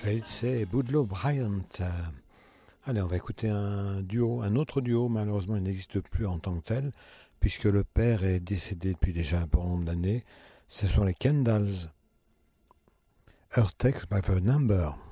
Felice et Boudleaux Bryant. Allez, on va écouter un autre duo. Malheureusement, il n'existe plus en tant que tel, puisque le père est décédé depuis déjà un bon nombre d'années. Ce sont les Kendalls. Earth Takes by the Number.